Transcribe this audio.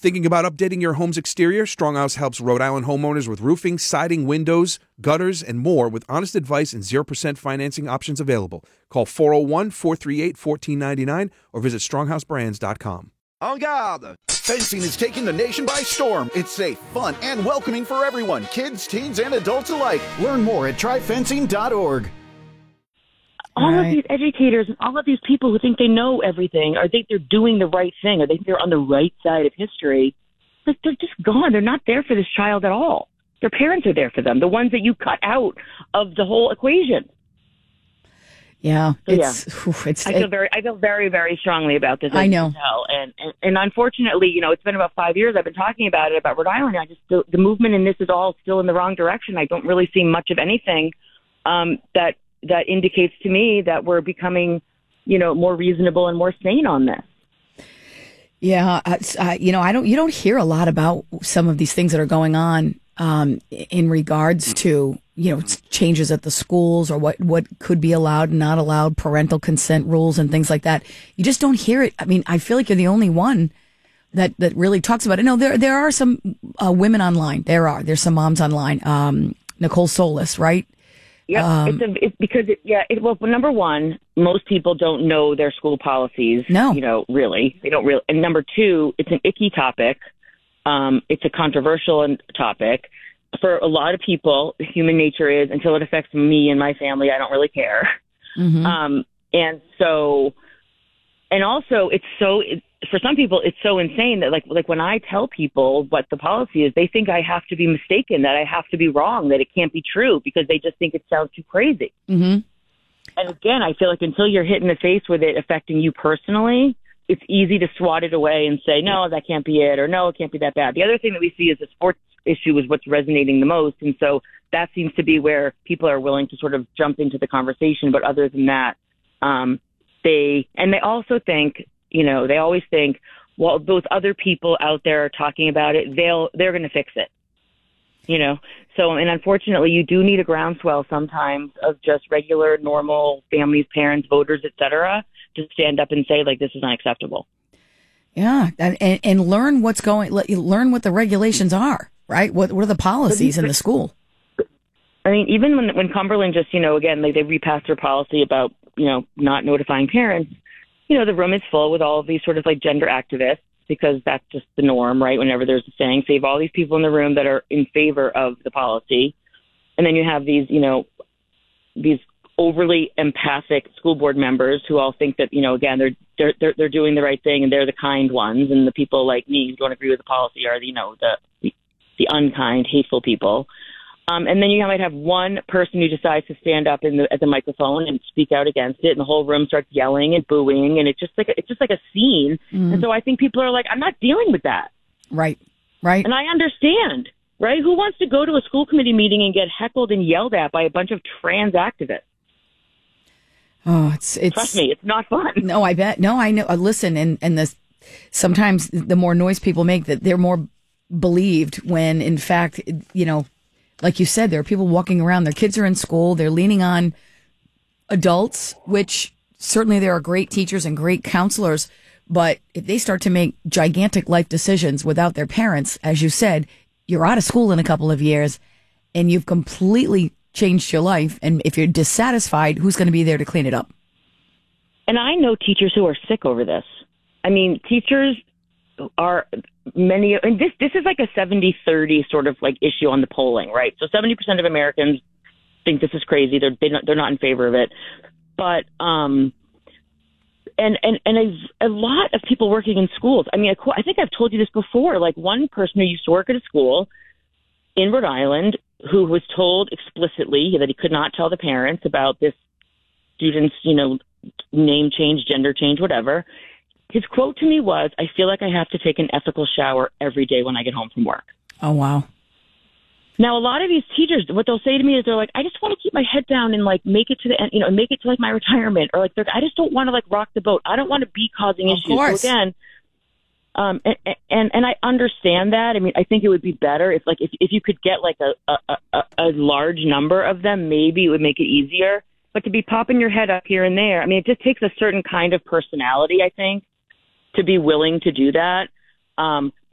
Thinking about updating your home's exterior? Stronghouse helps Rhode Island homeowners with roofing, siding, windows, gutters, and more with honest advice and 0% financing options available. Call 401-438-1499 or visit stronghouseBrands.com. En garde! Fencing is taking the nation by storm. It's safe, fun, and welcoming for everyone, kids, teens, and adults alike. Learn more at tryfencing.org. All of these educators and all of these people who think they know everything or think they're doing the right thing or they think they're on the right side of history, like they're just gone. They're not there for this child at all. Their parents are there for them, the ones that you cut out of the whole equation. Yeah, I feel very, very strongly about this. I know, and unfortunately, it's been about 5 years I've been talking about Rhode Island. The movement in this is all still in the wrong direction. I don't really see much of anything that indicates to me that we're becoming, more reasonable and more sane on this. Yeah, you don't hear a lot about some of these things that are going on in regards to, changes at the schools or what could be allowed and not allowed, parental consent rules and things like that. You just don't hear it. I mean, I feel like you're the only one that really talks about it. No, there are some women online. There's some moms online. Nicole Solis, right? Yeah, it's because well, number one, most people don't know their school policies. No, really, they don't really. And number two, it's an icky topic. It's a controversial topic for a lot of people. Human nature is until it affects me and my family, I don't really care. Mm-hmm. And also, for some people, it's so insane that like when I tell people what the policy is, they think I have to be mistaken, that I have to be wrong, that it can't be true because they just think it sounds too crazy. Mm-hmm. And again, I feel like until you're hit in the face with it affecting you personally, it's easy to swat it away and say, no, that can't be it, or no, it can't be that bad. The other thing that we see is the sports issue is what's resonating the most. And so that seems to be where people are willing to sort of jump into the conversation. But other than that, they also think, they always think, well, those other people out there are talking about it, they're going to fix it, So, and unfortunately, you do need a groundswell sometimes of just regular, normal families, parents, voters, et cetera, to stand up and say, like, this is unacceptable. Yeah, and learn what's learn what the regulations are, right? What are the policies in the school? I mean, even when Cumberland just, again, they repassed their policy about, not notifying parents, the room is full with all of these sort of like gender activists because that's just the norm, right? Whenever there's a saying, so you have all these people in the room that are in favor of the policy. And then you have these, these overly empathic school board members who all think that, again, they're doing the right thing and they're the kind ones. And the people like me who don't agree with the policy are, the unkind, hateful people. And then you might have one person who decides to stand up at the microphone and speak out against it, and the whole room starts yelling and booing, and it's just like a scene. Mm. And so I think people are like, I'm not dealing with that. Right. And I understand, right? Who wants to go to a school committee meeting and get heckled and yelled at by a bunch of trans activists? Oh, it's trust me, it's not fun. No, I bet. No, I know. Listen, and this sometimes the more noise people make, that they're more believed when, in fact, like you said, there are people walking around, their kids are in school, they're leaning on adults, which certainly there are great teachers and great counselors, but if they start to make gigantic life decisions without their parents, as you said, you're out of school in a couple of years and you've completely changed your life. And if you're dissatisfied, who's going to be there to clean it up? And I know teachers who are sick over this. I mean, teachers are and this is like a 70-30 sort of like issue on the polling, right? So 70% of Americans think this is crazy. They're not in favor of it. But and a lot of people working in schools. I mean, I think I've told you this before. Like one person who used to work at a school in Rhode Island who was told explicitly that he could not tell the parents about this student's, name change, gender change, whatever. His quote to me was, I feel like I have to take an ethical shower every day when I get home from work. Oh, wow. Now, a lot of these teachers, what they'll say to me is they're like, I just want to keep my head down and like make it to the end, make it to like my retirement, or like I just don't want to like rock the boat. I don't want to be causing issues. Of course. So again, and I understand that. I mean, I think it would be better if you could get like a large number of them, maybe it would make it easier. But to be popping your head up here and there, I mean, it just takes a certain kind of personality, I think, to be willing to do that.